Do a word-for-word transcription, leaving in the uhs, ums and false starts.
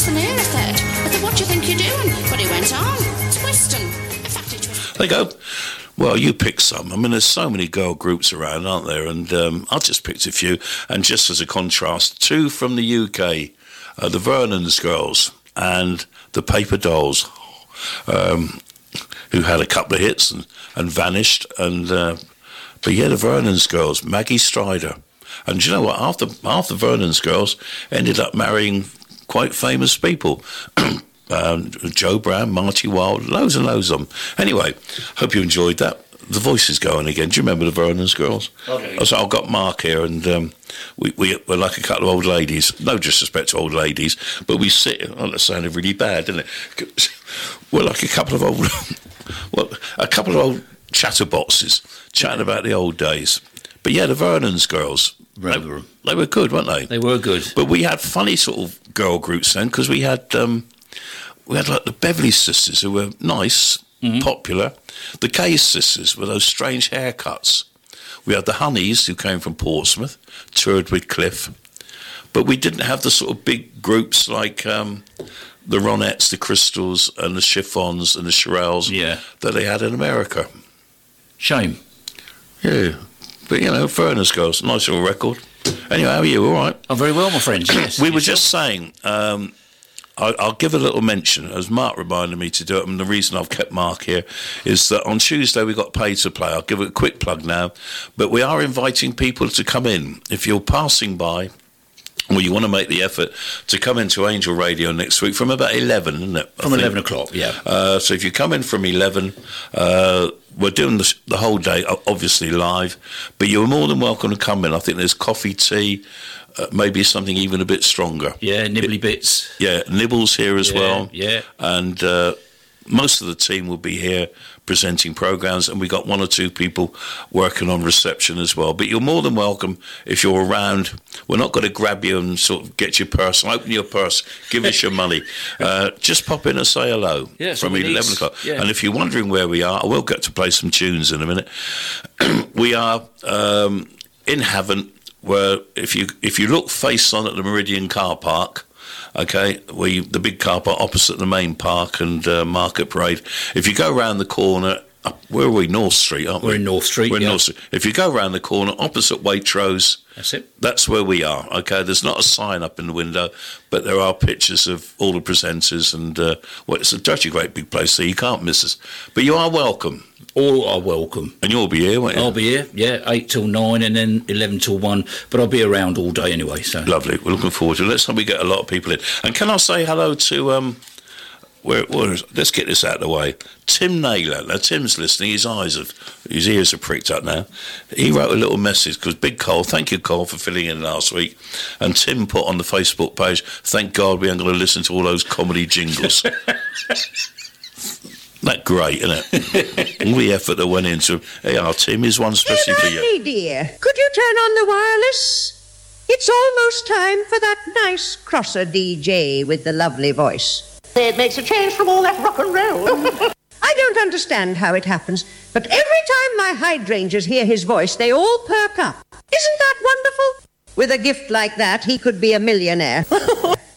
wasn't here, I said. I said, what do you think you're doing? But he went on, twisting. In fact, he twisted. There you go. Well, you pick some. I mean, there's so many girl groups around, aren't there? And um, I just picked a few. And just as a contrast, two from the U K, uh, the Vernon's Girls and the Paper Dolls, um, who had a couple of hits and, and vanished. And uh, but yeah, the Vernon's Girls, Maggie Strider. And do you know what? Half the, half the Vernon's Girls ended up marrying quite famous people. Um, Joe Brown, Marty Wilde, loads and loads of them. Anyway, hope you enjoyed that. The voice is going again. Do you remember the Vernon's Girls? Okay. So I've got Mark here, and um, we, we, we're like a couple of old ladies. No disrespect to old ladies, but we sit... Oh, that sounded really bad, didn't it? We're like a couple of old... well, a couple of old chatterboxes chatting about the old days. But yeah, the Vernon's Girls... They, they were good, weren't they? They were good. But we had funny sort of girl groups then, because we had... Um, We had like the Beverly Sisters, who were nice, mm-hmm. popular. The Kay Sisters with those strange haircuts. We had the Honeys, who came from Portsmouth, toured with Cliff. But we didn't have the sort of big groups like um, the Ronettes, the Crystals, and the Chiffons and the Shirelles yeah. that they had in America. Shame. Yeah. But, you know, Vernon's Girls, nice little record. Anyway, how are you? All right? I'm very well, my friends. Yes. We were just saying... Um, I'll give a little mention, as Mark reminded me to do it, and the reason I've kept Mark here is that on Tuesday we got Pay to Play. I'll give it a quick plug now, but we are inviting people to come in. If you're passing by, or you want to make the effort to come into Angel Radio next week from about eleven, isn't it? From eleven o'clock, yeah. Uh, so if you come in from eleven, uh, we're doing the, the whole day, obviously live, but you're more than welcome to come in. I think there's coffee, tea, Uh, maybe something even a bit stronger. Yeah, nibbly bits. Yeah, Nibbles here as yeah, well. Yeah. And uh, most of the team will be here presenting programmes, and we got one or two people working on reception as well. But you're more than welcome if you're around. We're not going to grab you and sort of get your purse, open your purse, give us your money. Uh, just pop in and say hello yeah, from eleven o'clock. Yeah. And if you're wondering where we are, I will get to play some tunes in a minute. We are um, in Havant, where if you if you look face on at the Meridian car park, okay, where you, the big car park opposite the main park and uh, Market Parade, if you go round the corner, up, where are we? North Street, aren't we? We're in North Street, We're in yeah. North Street. If you go round the corner opposite Waitrose, that's it. That's where we are, okay? There's not a sign up in the window, but there are pictures of all the presenters, and uh, well, it's a dirty great big place, so you can't miss us. But you are welcome. All are welcome. And you'll be here, won't you? I'll be here, yeah, eight till nine and then eleven till one, but I'll be around all day anyway. So lovely. We're looking forward to it. Let's hope we get a lot of people in. And can I say hello to, um, where, where is, let's get this out of the way, Tim Naylor. Now, Tim's listening. His eyes have, his ears are pricked up now. He wrote a little message, because Big Cole, thank you, Cole, for filling in last week. And Tim put on the Facebook page, thank God we ain't going to listen to all those comedy jingles. That great, isn't it? All the effort that went into. Hey, our Tim, here's one especially for you. Hey, dear, could you turn on the wireless? It's almost time for that nice crosser D J with the lovely voice. It makes a change from all that rock and roll. I don't understand how it happens, but every time my hydrangeas hear his voice, they all perk up. Isn't that wonderful? With a gift like that, he could be a millionaire.